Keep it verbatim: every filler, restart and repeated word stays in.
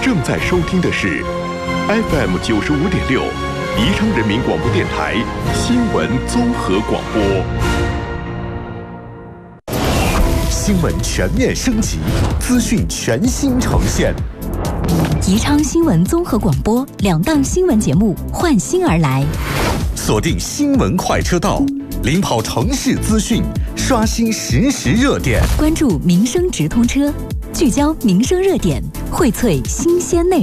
正在收听的是 F M 九十五点六，宜昌人民广播电台新闻综合广播。新闻全面升级，资讯全新呈现。 宜昌新闻综合广播两档新闻节目换新而来， 锁定新闻快车道，领跑城市资讯，刷新实时热点， 关注民生直通车，聚焦民生热点，荟萃新鲜内容。